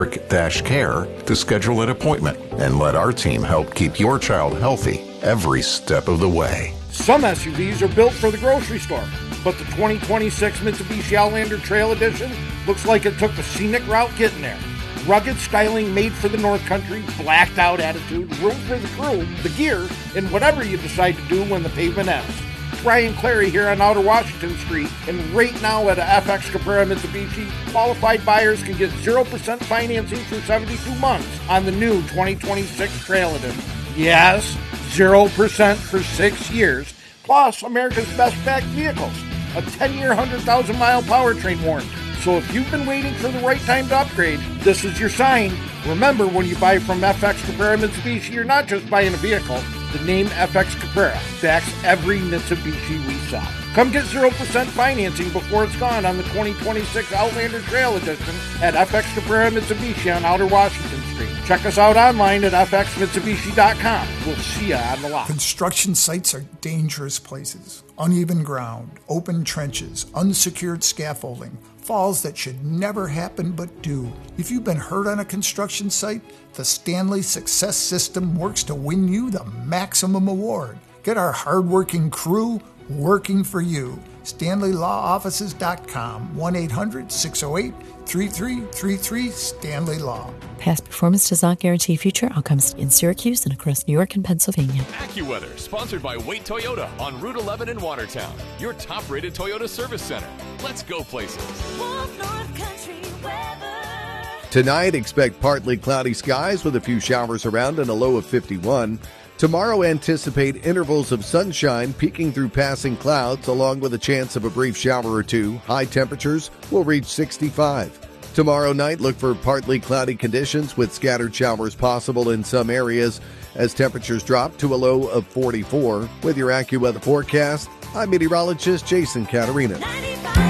care to schedule an appointment and let our team help keep your child healthy every step of the way. Some SUVs are built for the grocery store, but the 2026 Mitsubishi Outlander Trail Edition looks like it took the scenic route getting there. Rugged styling made for the North Country, blacked out attitude, room for the crew, the gear, and whatever you decide to do when the pavement ends. Ryan Clary here on Outer Washington Street, and right now at a FX Caprera Mitsubishi, qualified buyers can get 0% financing for 72 months on the new 2026 Trail Edition. Yes, 0% for 6 years, plus America's best backed vehicles, a 10-year, 100,000-mile powertrain warranty. So if you've been waiting for the right time to upgrade, this is your sign. Remember, when you buy from FX Caprera Mitsubishi, you're not just buying a vehicle. The name FX Caprera backs every Mitsubishi we sell. Come get 0% financing before it's gone on the 2026 Outlander Trail Edition at FX Caprera Mitsubishi on Outer Washington Street. Check us out online at fxmitsubishi.com. We'll see you on the lot. Construction sites are dangerous places. Uneven ground, open trenches, unsecured scaffolding, falls that should never happen but do. If you've been hurt on a construction site, the Stanley Success System works to win you the maximum award. Get our hardworking crew working for you. StanleyLawOffices.com, 1-800-608-3333, Stanley Law. Past performance does not guarantee future outcomes in Syracuse and across New York and Pennsylvania. AccuWeather, sponsored by Wait Toyota on Route 11 in Watertown, your top-rated Toyota service center. Let's go places. Tonight, expect partly cloudy skies with a few showers around and a low of 51. Tomorrow, anticipate intervals of sunshine peeking through passing clouds, along with a chance of a brief shower or two. High temperatures will reach 65. Tomorrow night, look for partly cloudy conditions with scattered showers possible in some areas as temperatures drop to a low of 44. With your AccuWeather forecast, I'm meteorologist Jason Caterina.